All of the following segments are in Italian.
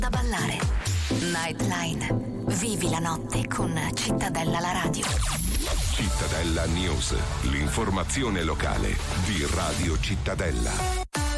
Da ballare. Nightline. Vivi la notte con Cittadella la radio. Cittadella News, l'informazione locale di Radio Cittadella.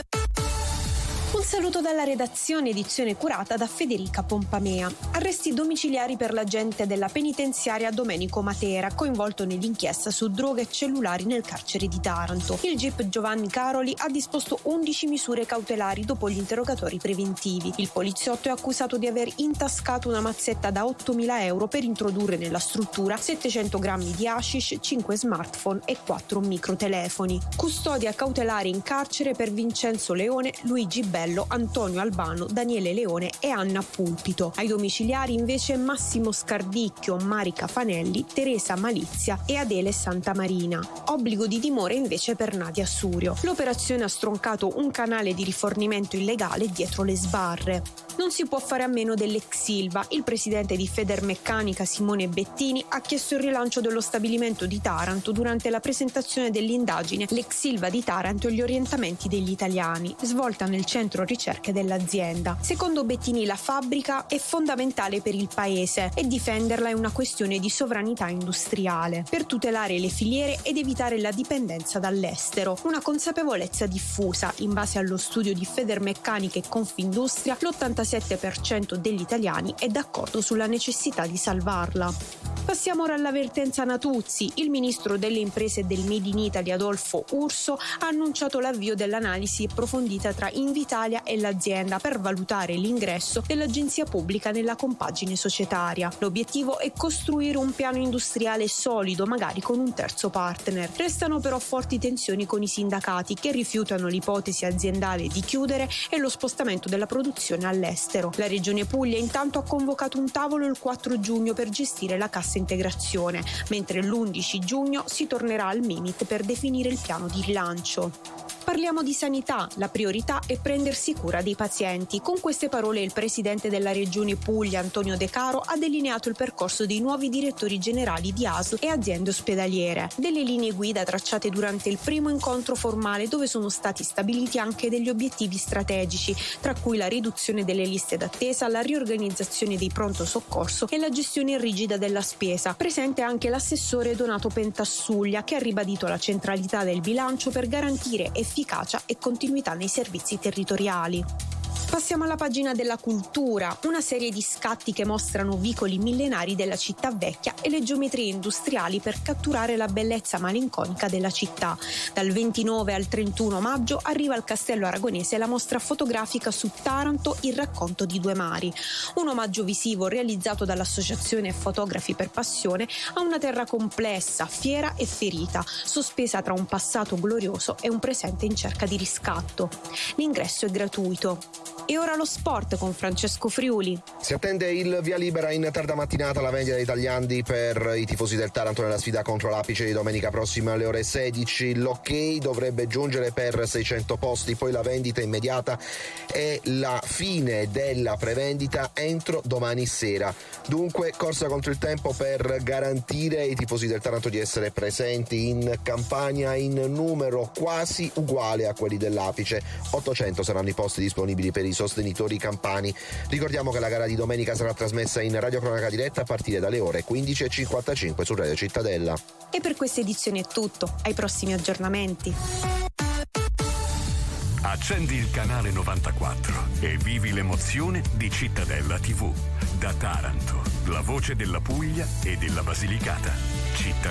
Un saluto dalla redazione, edizione curata da Federica Pompamea. Arresti domiciliari per l'agente della penitenziaria Domenico Matera, coinvolto nell'inchiesta su droga e cellulari nel carcere di Taranto. Il GIP Giovanni Caroli ha disposto 11 misure cautelari dopo gli interrogatori preventivi. Il poliziotto è accusato di aver intascato una mazzetta da 8.000 euro per introdurre nella struttura 700 grammi di hashish, 5 smartphone e 4 microtelefoni. Custodia cautelare in carcere per Vincenzo Leone, Luigi Bello, Antonio Albano, Daniele Leone e Anna Pulpito. Ai domiciliari invece Massimo Scardicchio, Marica Fanelli, Teresa Malizia e Adele Santamarina. Obbligo di dimora invece per Nadia Surio. L'operazione ha stroncato un canale di rifornimento illegale dietro le sbarre. Non si può fare a meno dell'ex Ilva. Il presidente di Federmeccanica Simone Bettini ha chiesto il rilancio dello stabilimento di Taranto durante la presentazione dell'indagine L'ex Ilva di Taranto e gli orientamenti degli italiani, svolta nel centro ricerche dell'azienda. Secondo Bettini la fabbrica è fondamentale per il paese e difenderla è una questione di sovranità industriale, per tutelare le filiere ed evitare la dipendenza dall'estero. Una consapevolezza diffusa. In base allo studio di Federmeccanica e Confindustria, l'87% degli italiani è d'accordo sulla necessità di salvarla. Passiamo ora all'avvertenza Natuzzi. Il ministro delle imprese e del Made in Italy Adolfo Urso ha annunciato l'avvio dell'analisi approfondita tra Invitalia e l'azienda per valutare l'ingresso dell'agenzia pubblica nella compagine societaria. L'obiettivo è costruire un piano industriale solido, magari con un terzo partner. Restano però forti tensioni con i sindacati che rifiutano l'ipotesi aziendale di chiudere e lo spostamento della produzione all'estero. La Regione Puglia intanto ha convocato un tavolo il 4 giugno per gestire la cassa integrazione, mentre l'11 giugno si tornerà al Mimit per definire il piano di rilancio. Parliamo di sanità, la priorità è prendersi cura dei pazienti. Con queste parole il presidente della Regione Puglia, Antonio De Caro, ha delineato il percorso dei nuovi direttori generali di ASL e aziende ospedaliere. Delle linee guida tracciate durante il primo incontro formale dove sono stati stabiliti anche degli obiettivi strategici, tra cui la riduzione delle liste d'attesa, la riorganizzazione dei pronto soccorso e la gestione rigida della spesa. Presente anche l'assessore Donato Pentassuglia, che ha ribadito la centralità del bilancio per garantire efficacia e continuità nei servizi territoriali. Passiamo alla pagina della cultura, una serie di scatti che mostrano vicoli millenari della città vecchia e le geometrie industriali per catturare la bellezza malinconica della città. Dal 29 al 31 maggio arriva al Castello Aragonese la mostra fotografica su Taranto, il racconto di due mari. Un omaggio visivo realizzato dall'Associazione Fotografi per Passione a una terra complessa, fiera e ferita, sospesa tra un passato glorioso e un presente in cerca di riscatto. L'ingresso è gratuito. E ora lo sport con Francesco Friuli. Si attende il via libera in tarda mattinata alla vendita dei tagliandi per i tifosi del Taranto nella sfida contro l'Apice di domenica prossima alle ore 16. L'ok dovrebbe giungere per 600 posti, poi la vendita immediata e la fine della prevendita entro domani sera. Dunque corsa contro il tempo per garantire ai tifosi del Taranto di essere presenti in campagna in numero quasi uguale a quelli dell'Apice. 800 saranno i posti disponibili per i sostenitori campani. Ricordiamo che la gara di domenica sarà trasmessa in radiocronaca diretta a partire dalle ore 15:55 su Radio Cittadella. E per questa edizione è tutto. Ai prossimi aggiornamenti. Accendi il canale 94 e vivi l'emozione di Cittadella TV. Da Taranto, la voce della Puglia e della Basilicata. Cittadella.